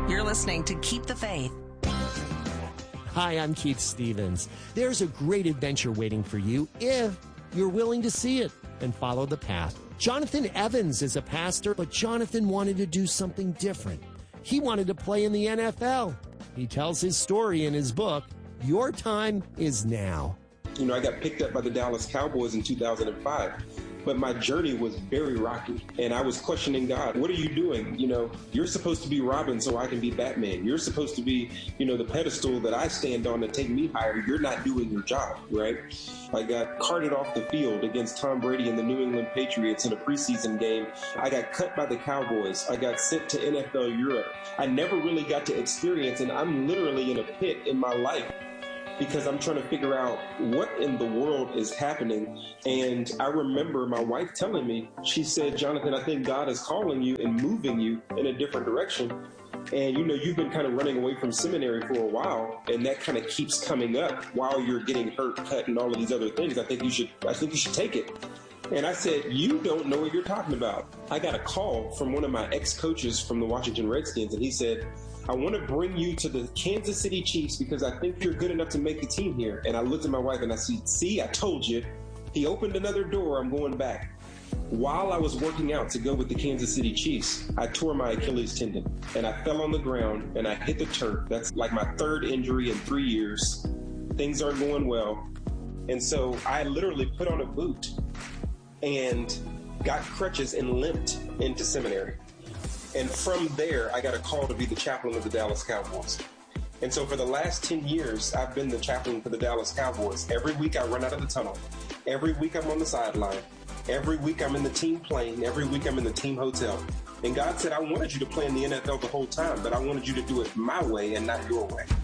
You're listening to Keep the Faith. Hi, I'm Keith Stevens. There's a great adventure waiting for you if you're willing to see it and follow the path. Jonathan Evans is a pastor, but Jonathan wanted to do something different. He wanted to play in the NFL. He tells his story in his book, Your Time Is Now. You know, I got picked up by the Dallas Cowboys in 2005. But my journey was very rocky, and I was questioning God. What are you doing? You know, you're supposed to be Robin so I can be Batman. You're supposed to be, you know, the pedestal that I stand on to take me higher. You're not doing your job, right? I got carted off the field against Tom Brady and the New England Patriots in a preseason game. I got cut by the Cowboys. I got sent to NFL Europe. I never really got to experience, and I'm literally in a pit in my life, because I'm trying to figure out what in the world is happening. And I remember my wife telling me, she said, Jonathan, I think God is calling you and moving you in a different direction. And, you know, you've been kind of running away from seminary for a while, and that kind of keeps coming up while you're getting hurt, cut, and all of these other things. I think you should take it. And I said, you don't know what you're talking about. I got a call from one of my ex-coaches from the Washington Redskins, and he said, I want to bring you to the Kansas City Chiefs because I think you're good enough to make the team here. And I looked at my wife and I said, see, I told you. He opened another door. I'm going back. While I was working out to go with the Kansas City Chiefs, I tore my Achilles tendon and I fell on the ground and I hit the turf. That's like my third injury in 3 years. Things aren't going well. And so I literally put on a boot and got crutches and limped into seminary. And from there, I got a call to be the chaplain of the Dallas Cowboys. And so for the last 10 years, I've been the chaplain for the Dallas Cowboys. Every week I run out of the tunnel. Every week I'm on the sideline. Every week I'm in the team plane. Every week I'm in the team hotel. And God said, I wanted you to play in the NFL the whole time, but I wanted you to do it my way and not your way.